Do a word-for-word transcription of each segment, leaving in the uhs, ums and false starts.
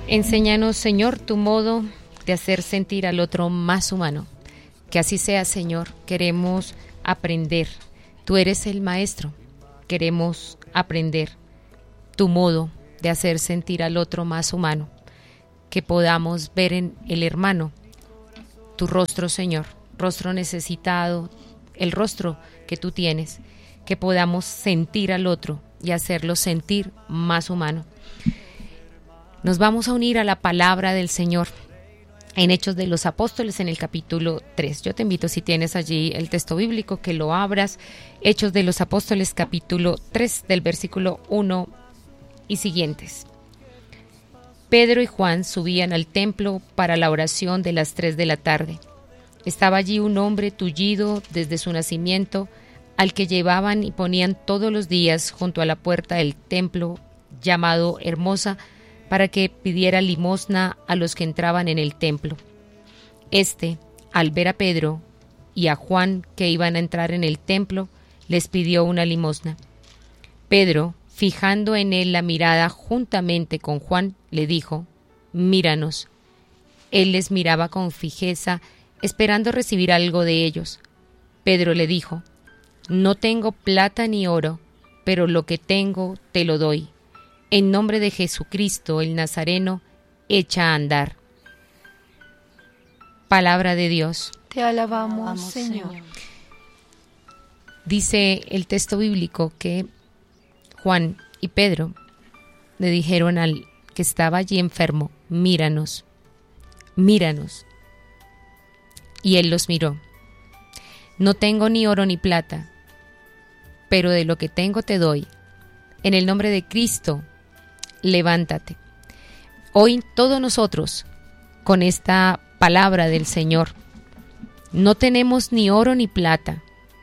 Enséñanos, Señor, tu modo de hacer sentir al otro más humano. Que así sea, Señor. Queremos aprender. Tú eres el maestro. Queremos aprender tu modo de hacer sentir al otro más humano. Que podamos ver en el hermano tu rostro, Señor, rostro necesitado, el rostro que tú tienes. Que podamos sentir al otro y hacerlo sentir más humano. Nos vamos a unir a la palabra del Señor en Hechos de los Apóstoles en el capítulo tres. Yo te invito, si tienes allí el texto bíblico, que lo abras. Hechos de los Apóstoles capítulo tres del versículo uno y siguientes. Pedro y Juan subían al templo para la oración de las tres de la tarde. Estaba allí un hombre tullido desde su nacimiento, al que llevaban y ponían todos los días junto a la puerta del templo, llamado Hermosa, para que pidiera limosna a los que entraban en el templo. Este, al ver a Pedro y a Juan que iban a entrar en el templo, les pidió una limosna. Pedro, fijando en él la mirada juntamente con Juan, le dijo: «Míranos». Él les miraba con fijeza, esperando recibir algo de ellos. Pedro le dijo: «No tengo plata ni oro, pero lo que tengo te lo doy. En nombre de Jesucristo, el Nazareno, echa a andar». Palabra de Dios. Te alabamos, Vamos, Señor. Señor. Dice el texto bíblico que Juan y Pedro le dijeron al que estaba allí enfermo: «Míranos, míranos». Y él los miró. «No tengo ni oro ni plata, pero de lo que tengo te doy. En el nombre de Cristo, levántate». Hoy todos nosotros, con esta palabra del Señor, no tenemos ni oro ni plata,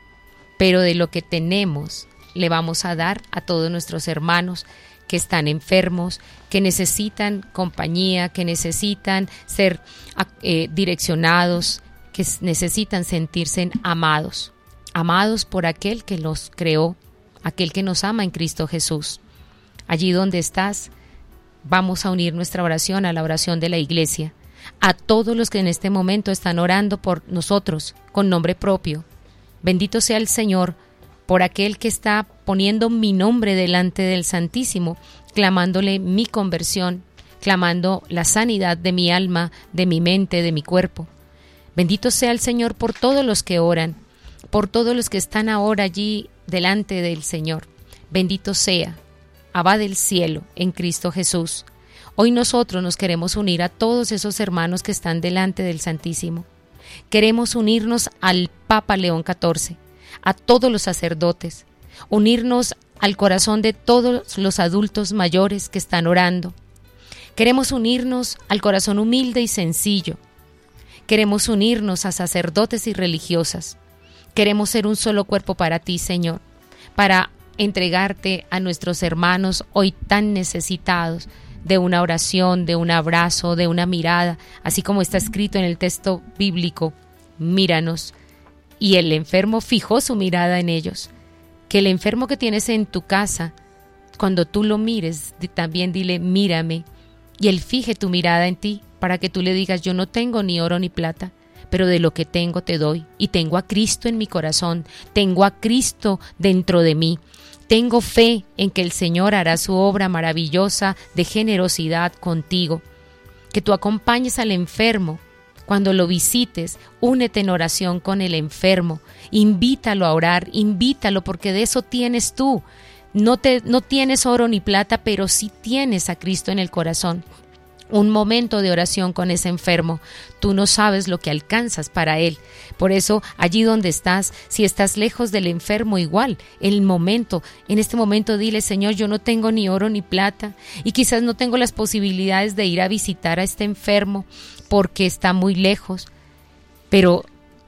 pero de lo que tenemos le vamos a dar a todos nuestros hermanos que están enfermos, que necesitan compañía, que necesitan ser eh, direccionados, que necesitan sentirse amados, amados por aquel que los creó, aquel que nos ama en Cristo Jesús. Allí donde estás, vamos a unir nuestra oración a la oración de la iglesia, a todos los que en este momento están orando por nosotros con nombre propio. Bendito sea el Señor por aquel que está poniendo mi nombre delante del Santísimo, clamándole mi conversión, clamando la sanidad de mi alma, de mi mente, de mi cuerpo. Bendito sea el Señor por todos los que oran, por todos los que están ahora allí delante del Señor. Bendito sea, Abba del cielo, en Cristo Jesús. Hoy nosotros nos queremos unir a todos esos hermanos que están delante del Santísimo. Queremos unirnos al Papa León catorce, a todos los sacerdotes, unirnos al corazón de todos los adultos mayores que están orando. Queremos unirnos al corazón humilde y sencillo. Queremos unirnos a sacerdotes y religiosas. Queremos ser un solo cuerpo para ti, Señor, para entregarte a nuestros hermanos hoy tan necesitados de una oración, de un abrazo, de una mirada, así como está escrito en el texto bíblico: míranos. Y el enfermo fijó su mirada en ellos. Que el enfermo que tienes en tu casa, cuando tú lo mires, también dile: mírame, y él fije tu mirada en ti, para que tú le digas: yo no tengo ni oro ni plata, pero de lo que tengo te doy, y tengo a Cristo en mi corazón, tengo a Cristo dentro de mí. Tengo fe en que el Señor hará su obra maravillosa de generosidad contigo. Que tú acompañes al enfermo. Cuando lo visites, únete en oración con el enfermo. Invítalo a orar, invítalo, porque de eso tienes tú. No, te, no tienes oro ni plata, pero sí tienes a Cristo en el corazón. Un momento de oración con ese enfermo. Tú no sabes lo que alcanzas para él. Por eso, allí donde estás, si estás lejos del enfermo, igual, el momento, en este momento dile: Señor, yo no tengo ni oro ni plata, y quizás no tengo las posibilidades de ir a visitar a este enfermo porque está muy lejos, pero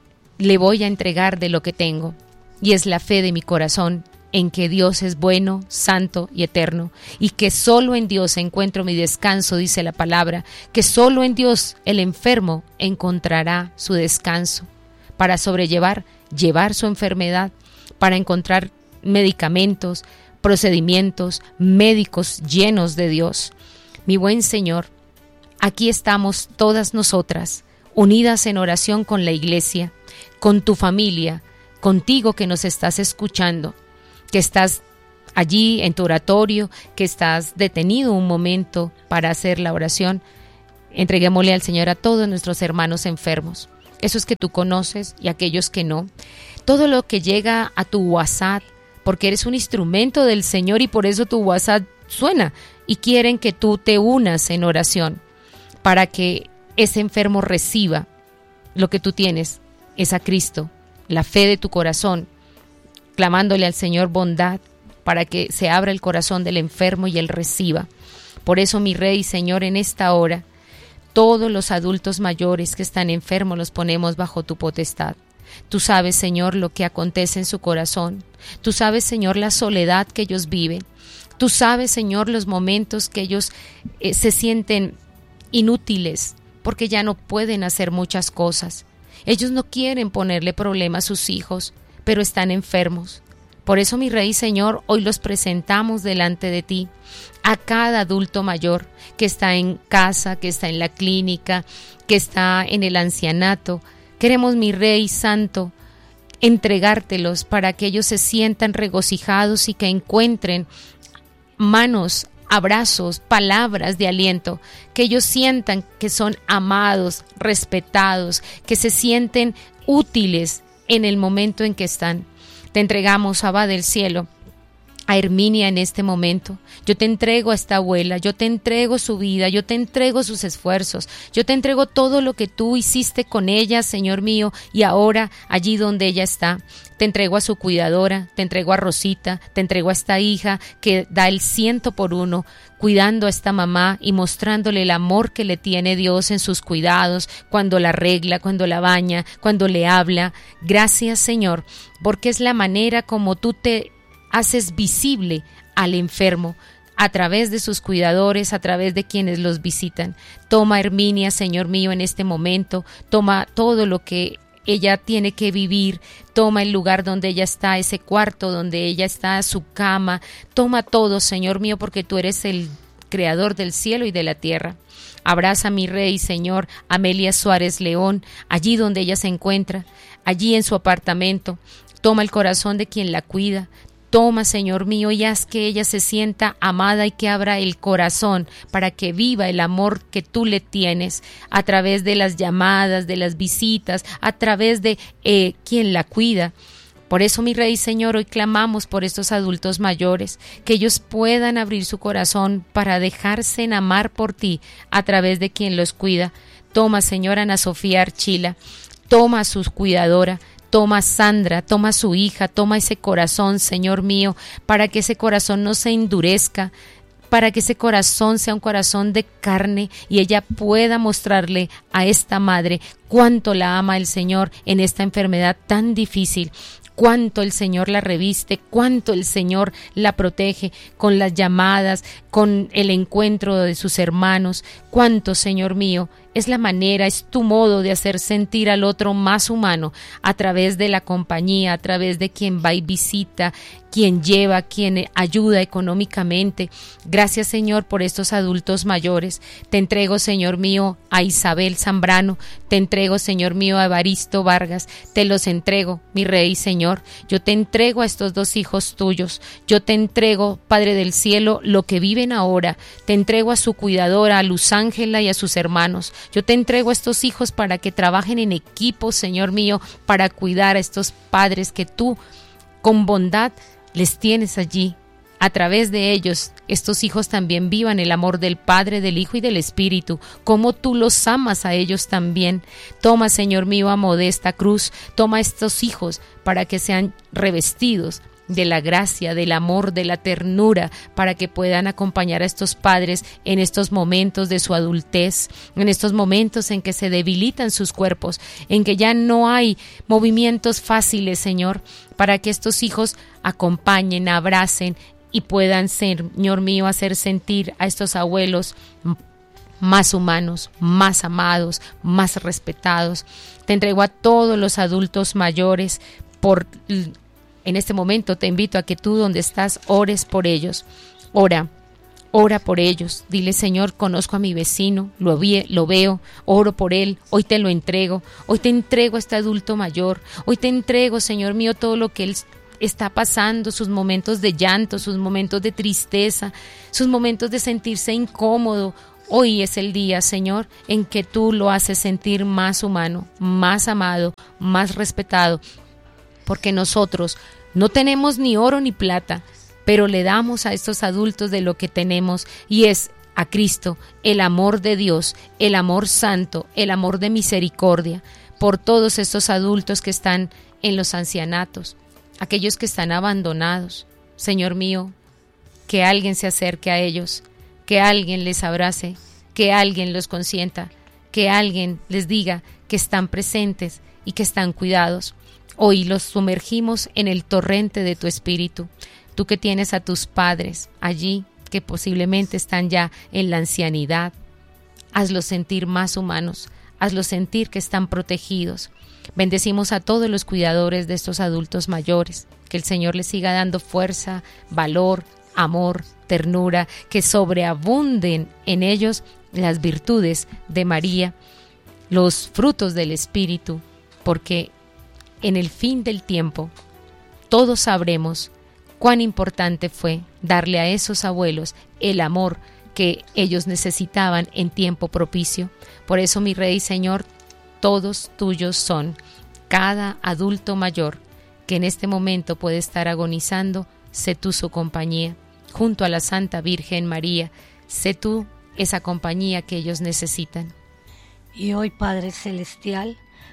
le voy a entregar de lo que tengo, y es la fe de mi corazón en que Dios es bueno, santo y eterno, y que solo en Dios encuentro mi descanso, dice la palabra, que solo en Dios el enfermo encontrará su descanso para sobrellevar, llevar su enfermedad, para encontrar medicamentos, procedimientos médicos llenos de Dios. Mi buen Señor, aquí estamos todas nosotras, unidas en oración con la iglesia, con tu familia, contigo que nos estás escuchando, que estás allí en tu oratorio, que estás detenido un momento para hacer la oración. Entreguémosle al Señor a todos nuestros hermanos enfermos, esos que tú conoces y aquellos que no. Todo lo que llega a tu WhatsApp, porque eres un instrumento del Señor y por eso tu WhatsApp suena y quieren que tú te unas en oración para que ese enfermo reciba lo que tú tienes, es a Cristo, la fe de tu corazón, clamándole al Señor bondad para que se abra el corazón del enfermo y él reciba. Por eso, mi Rey, Señor, en esta hora, todos los adultos mayores que están enfermos los ponemos bajo tu potestad. Tú sabes, Señor, lo que acontece en su corazón. Tú sabes, Señor, la soledad que ellos viven. Tú sabes, Señor, los momentos que ellos eh, se sienten inútiles porque ya no pueden hacer muchas cosas. Ellos no quieren ponerle problema a sus hijos, pero están enfermos. Por eso, mi Rey, Señor, hoy los presentamos delante de ti, a cada adulto mayor que está en casa, que está en la clínica, que está en el ancianato. Queremos, mi Rey Santo, entregártelos para que ellos se sientan regocijados y que encuentren manos, abrazos, palabras de aliento, que ellos sientan que son amados, respetados, que se sienten útiles en el momento en que están. Te entregamos, Abba del cielo, a Herminia en este momento. Yo te entrego a esta abuela, yo te entrego su vida, yo te entrego sus esfuerzos, yo te entrego todo lo que tú hiciste con ella, Señor mío, y ahora allí donde ella está. Te entrego a su cuidadora, te entrego a Rosita, te entrego a esta hija que da el ciento por uno, cuidando a esta mamá y mostrándole el amor que le tiene Dios en sus cuidados, cuando la arregla, cuando la baña, cuando le habla. Gracias, Señor, porque es la manera como tú te haces visible al enfermo a través de sus cuidadores, a través de quienes los visitan. Toma Herminia, Señor mío, en este momento, toma todo lo que ella tiene que vivir, toma el lugar donde ella está, ese cuarto donde ella está, su cama, toma todo, Señor mío, porque tú eres el creador del cielo y de la tierra. Abraza, mi Rey, Señor, Amelia Suárez León, allí donde ella se encuentra, allí en su apartamento. Toma el corazón de quien la cuida. Toma, Señor mío, y haz que ella se sienta amada y que abra el corazón para que viva el amor que tú le tienes a través de las llamadas, de las visitas, a través de eh, quien la cuida. Por eso, mi Rey, Señor, hoy clamamos por estos adultos mayores, que ellos puedan abrir su corazón para dejarse en amar por ti a través de quien los cuida. Toma, Señora Ana Sofía Archila, toma a su cuidadora, toma a Sandra, toma a su hija, toma ese corazón, Señor mío, para que ese corazón no se endurezca, para que ese corazón sea un corazón de carne y ella pueda mostrarle a esta madre cuánto la ama el Señor en esta enfermedad tan difícil. Cuánto el Señor la reviste, cuánto el Señor la protege con las llamadas, con el encuentro de sus hermanos, cuánto, Señor mío, es la manera, es tu modo de hacer sentir al otro más humano a través de la compañía, a través de quien va y visita, quien lleva, quien ayuda económicamente. Gracias, Señor, por estos adultos mayores. Te entrego, Señor mío, a Isabel Zambrano, te entrego, Señor mío, a Evaristo Vargas, te los entrego, mi Rey, Señor. Yo te entrego a estos dos hijos tuyos, yo te entrego, Padre del cielo, lo que viven ahora, te entrego a su cuidadora, a Luz Ángela y a sus hermanos. Yo te entrego a estos hijos para que trabajen en equipo, Señor mío, para cuidar a estos padres que tú con bondad les tienes allí. A través de ellos, estos hijos también vivan el amor del Padre, del Hijo y del Espíritu, como tú los amas a ellos también. Toma, Señor mío, a Modesta Cruz, toma a estos hijos para que sean revestidos de la gracia, del amor, de la ternura, para que puedan acompañar a estos padres en estos momentos de su adultez, en estos momentos en que se debilitan sus cuerpos, en que ya no hay movimientos fáciles, Señor, para que estos hijos acompañen, abracen y puedan, Señor mío, hacer sentir a estos abuelos más humanos, más amados, más respetados. Te entrego a todos los adultos mayores por... En este momento te invito a que tú donde estás ores por ellos. Ora, Ora por ellos, dile: Señor, conozco a mi vecino, lo, vi, lo veo, oro por él, hoy te lo entrego, hoy te entrego a este adulto mayor, hoy te entrego, Señor mío, todo lo que él está pasando, sus momentos de llanto, sus momentos de tristeza, sus momentos de sentirse incómodo. Hoy es el día, Señor, en que tú lo haces sentir más humano, más amado, más respetado, porque nosotros no tenemos ni oro ni plata, pero le damos a estos adultos de lo que tenemos, y es a Cristo, el amor de Dios, el amor santo, el amor de misericordia, por todos estos adultos que están en los ancianatos, aquellos que están abandonados. Señor mío, que alguien se acerque a ellos, que alguien les abrace, que alguien los consienta, que alguien les diga que están presentes y que están cuidados. Hoy los sumergimos en el torrente de tu Espíritu. Tú que tienes a tus padres allí, que posiblemente están ya en la ancianidad, hazlos sentir más humanos, hazlos sentir que están protegidos. Bendecimos a todos los cuidadores de estos adultos mayores, que el Señor les siga dando fuerza, valor, amor, ternura, que sobreabunden en ellos las virtudes de María, los frutos del Espíritu, porque en el fin del tiempo todos sabremos cuán importante fue darle a esos abuelos el amor que ellos necesitaban en tiempo propicio. Por eso, mi Rey, Señor, todos tuyos son. Cada adulto mayor que en este momento puede estar agonizando, sé tú su compañía. Junto a la Santa Virgen María, sé tú esa compañía que ellos necesitan. Y hoy, Padre Celestial,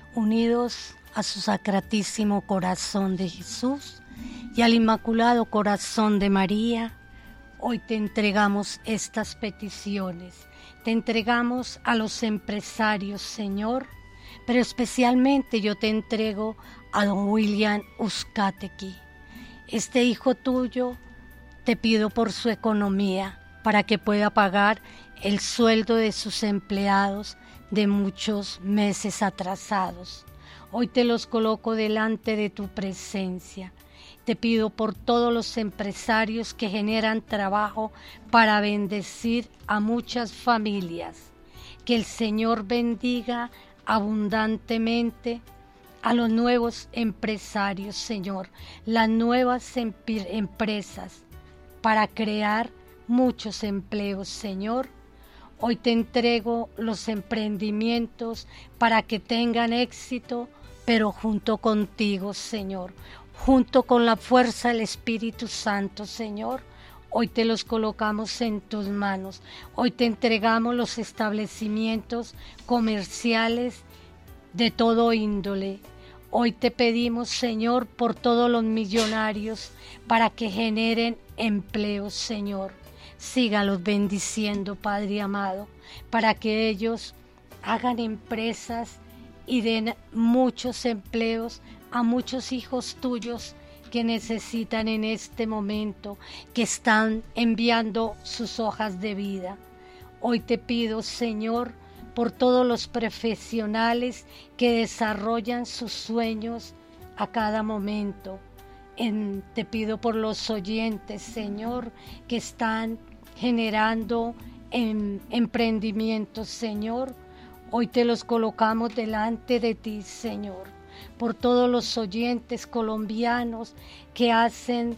unidos a su sacratísimo corazón de Jesús y al Inmaculado Corazón de María, hoy te entregamos estas peticiones. Te entregamos a los empresarios, Señor, pero especialmente yo te entrego a don William Uzcategui. Este hijo tuyo, te pido por su economía, para que pueda pagar el sueldo de sus empleados de muchos meses atrasados. Hoy te los coloco delante de tu presencia. Te pido por todos los empresarios que generan trabajo para bendecir a muchas familias. Que el Señor bendiga abundantemente a los nuevos empresarios, Señor, las nuevas em- empresas para crear muchos empleos, Señor. Hoy te entrego los emprendimientos para que tengan éxito, pero junto contigo, Señor, junto con la fuerza del Espíritu Santo, Señor. Hoy te los colocamos en tus manos. Hoy te entregamos los establecimientos comerciales de todo índole. Hoy te pedimos, Señor, por todos los millonarios para que generen empleos, Señor. Sígalos bendiciendo, Padre amado, para que ellos hagan empresas y den muchos empleos a muchos hijos tuyos que necesitan en este momento, que están enviando sus hojas de vida. Hoy te pido, Señor, por todos los profesionales que desarrollan sus sueños a cada momento. En, te pido por los oyentes, Señor, que están generando en, emprendimientos, Señor. Hoy te los colocamos delante de ti, Señor. Por todos los oyentes colombianos que hacen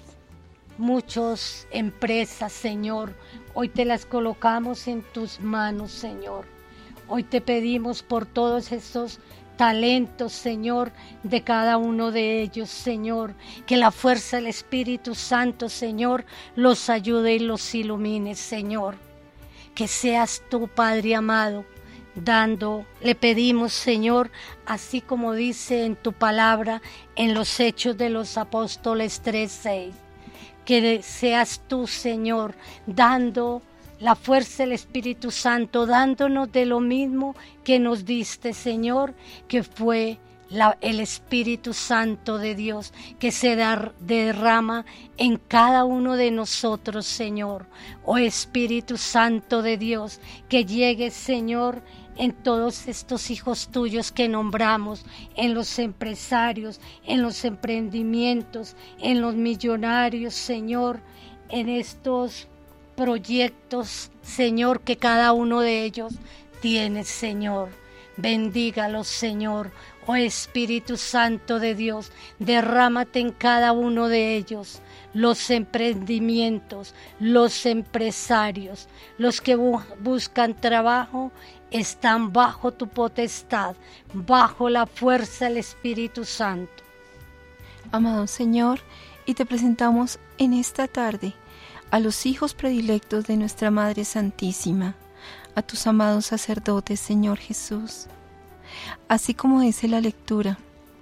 muchas empresas, Señor. Hoy te las colocamos en tus manos, Señor. Hoy te pedimos por todos esos talentos, Señor, de cada uno de ellos, Señor, que la fuerza del Espíritu Santo, Señor, los ayude y los ilumine, Señor. Que seas tú, Padre amado, dando, le pedimos, Señor, así como dice en tu palabra, en los Hechos de los Apóstoles tres seis, que seas tú, Señor, dando la fuerza del Espíritu Santo, dándonos de lo mismo que nos diste, Señor, que fue la, el Espíritu Santo de Dios, que se dar, derrama en cada uno de nosotros, Señor. Oh Espíritu Santo de Dios, que llegue, Señor, en todos estos hijos tuyos que nombramos, en los empresarios, en los emprendimientos, en los millonarios, Señor, en estos proyectos, Señor, que cada uno de ellos tiene, Señor. Bendígalos, Señor. Oh Espíritu Santo de Dios, derrámate en cada uno de ellos. Los emprendimientos, los empresarios, los que bu- buscan trabajo, están bajo tu potestad, bajo la fuerza del Espíritu Santo. Amado Señor, y te presentamos en esta tarde a los hijos predilectos de nuestra Madre Santísima, a tus amados sacerdotes, Señor Jesús. Así como dice la lectura,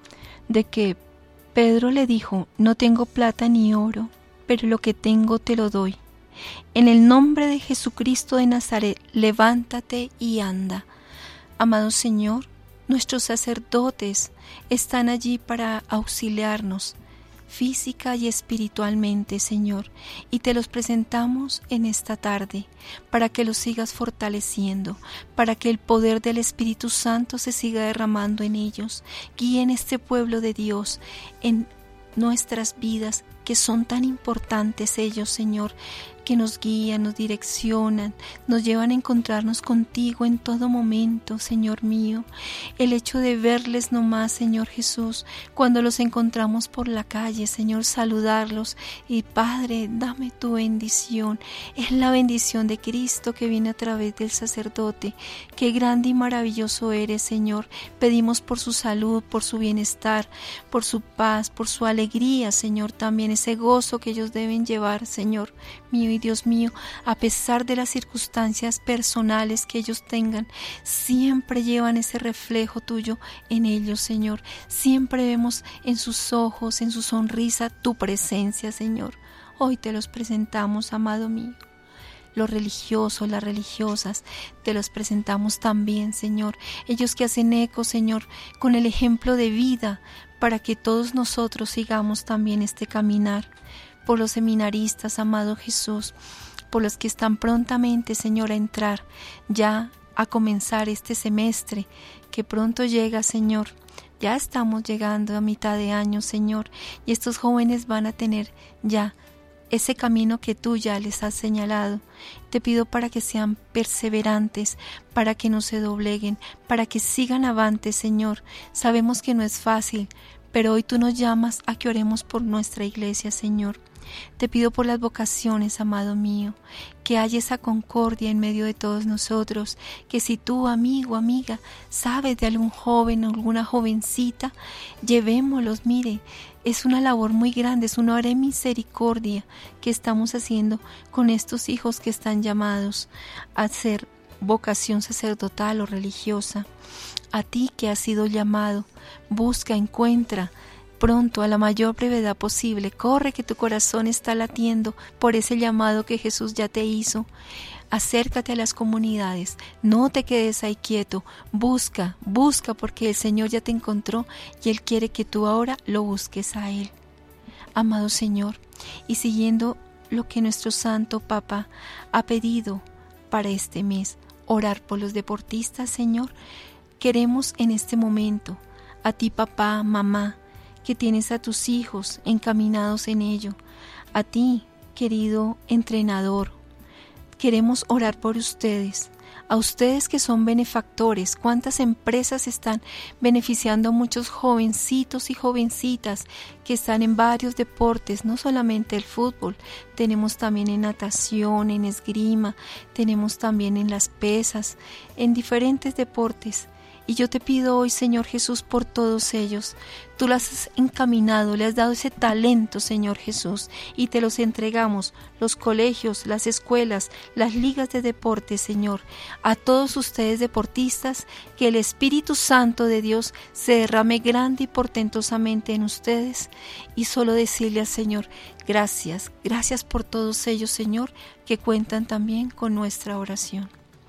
de que Pedro le dijo, no tengo plata ni oro, pero lo que tengo te lo doy. En el nombre de Jesucristo de Nazaret, levántate y anda. Amado Señor, nuestros sacerdotes están allí para auxiliarnos física y espiritualmente, Señor, y te los presentamos en esta tarde para que los sigas fortaleciendo, para que el poder del Espíritu Santo se siga derramando en ellos. Guíen este pueblo de Dios en nuestras vidas, que son tan importantes ellos, Señor, que nos guían, nos direccionan, nos llevan a encontrarnos contigo en todo momento, Señor mío. El hecho de verles nomás, Señor Jesús, cuando los encontramos por la calle, Señor, saludarlos y Padre, dame tu bendición. Es la bendición de Cristo que viene a través del sacerdote. Qué grande y maravilloso eres, Señor. Pedimos por su salud, por su bienestar, por su paz, por su alegría, Señor, también ese gozo que ellos deben llevar, Señor mío y Dios mío, a pesar de las circunstancias personales que ellos tengan, siempre llevan ese reflejo tuyo en ellos, Señor. Siempre vemos en sus ojos, en su sonrisa, tu presencia, Señor. Hoy te los presentamos, amado mío. Los religiosos, las religiosas, te los presentamos también, Señor. Ellos que hacen eco, Señor, con el ejemplo de vida, para que todos nosotros sigamos también este caminar. Por los seminaristas, amado Jesús, por los que están prontamente, Señor, a entrar ya a comenzar este semestre, que pronto llega, Señor. Ya estamos llegando a mitad de año, Señor, y estos jóvenes van a tener ya ese camino que tú ya les has señalado. Te pido para que sean perseverantes, para que no se dobleguen, para que sigan avante, Señor. Sabemos que no es fácil, pero hoy tú nos llamas a que oremos por nuestra iglesia, Señor. Te pido por las vocaciones, amado mío, que haya esa concordia en medio de todos nosotros, que si tú, amigo, amiga, sabes de algún joven o alguna jovencita, llevémoslos, mire, es una labor muy grande, es una obra de misericordia que estamos haciendo con estos hijos que están llamados a ser vocación sacerdotal o religiosa. A ti que has sido llamado, busca, encuentra, pronto, a la mayor brevedad posible, corre que tu corazón está latiendo por ese llamado que Jesús ya te hizo. Acércate a las comunidades, no te quedes ahí quieto, busca, busca porque el Señor ya te encontró y Él quiere que tú ahora lo busques a Él. Amado Señor, y siguiendo lo que nuestro Santo Papa ha pedido para este mes, orar por los deportistas, Señor, queremos en este momento, a ti papá, mamá, que tienes a tus hijos encaminados en ello, a ti, querido entrenador, queremos orar por ustedes, a ustedes que son benefactores. Cuántas empresas están beneficiando a muchos jovencitos y jovencitas que están en varios deportes, no solamente el fútbol, tenemos también en natación, en esgrima, tenemos también en las pesas, en diferentes deportes. Y yo te pido hoy, Señor Jesús, por todos ellos. Tú los has encaminado, le has dado ese talento, Señor Jesús, y te los entregamos, los colegios, las escuelas, las ligas de deporte, Señor. A todos ustedes deportistas, que el Espíritu Santo de Dios se derrame grande y portentosamente en ustedes. Y solo decirle al Señor, gracias, gracias por todos ellos, Señor, que cuentan también con nuestra oración.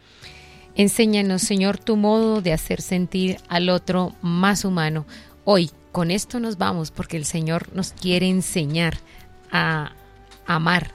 Enséñanos, Señor, tu modo de hacer sentir al otro más humano. Hoy, con esto nos vamos, porque el Señor nos quiere enseñar a amar,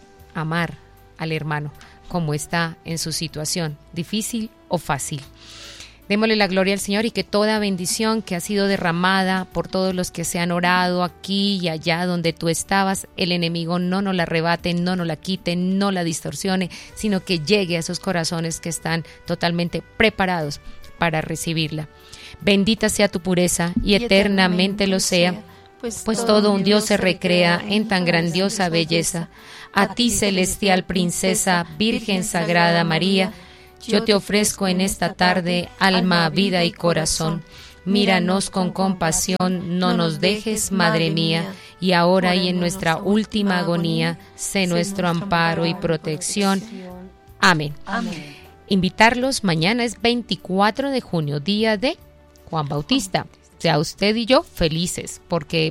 amar al hermano, como está en su situación, difícil o fácil. Démosle la gloria al Señor y que toda bendición que ha sido derramada por todos los que se han orado aquí y allá donde tú estabas, el enemigo no nos la arrebate, no nos la quite, no la distorsione, sino que llegue a esos corazones que están totalmente preparados para recibirla. Bendita sea tu pureza y, y eternamente, eternamente lo sea, pues, pues todo un Dios se recrea en tan grandiosa belleza. A ti, celestial princesa, Virgen sagrada María, yo te ofrezco en esta tarde alma, vida y corazón. Míranos con compasión, no nos dejes, Madre mía, y ahora y en nuestra última agonía, sé nuestro amparo y protección. Amén. Amén. Invitarlos, mañana es veinticuatro de junio, día de Juan Bautista. Sea usted y yo felices, porque